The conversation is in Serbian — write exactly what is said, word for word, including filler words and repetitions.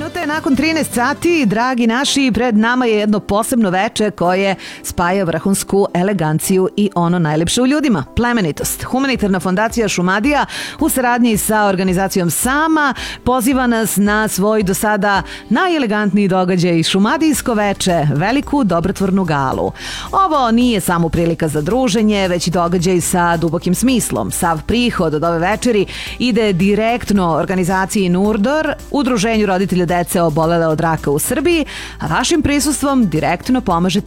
Minuta je nakon trinaest sati, dragi naši, pred nama je jedno posebno veče koje spaja vrhunsku eleganciju i ono najlepše u ljudima, plemenitost. Humanitarna fondacija Šumadija u saradnji sa organizacijom Sama poziva nas na svoj do sada najelegantniji događaj Šumadijsko veče, veliku dobrotvornu galu. Ovo nije samo prilika za druženje, već i događaj sa dubokim smislom. Sav prihod od ove večeri ide direktno organizaciji Nurdor, udruženju roditelja dece obolele od raka u Srbiji, a vašim prisustvom direktno pomažete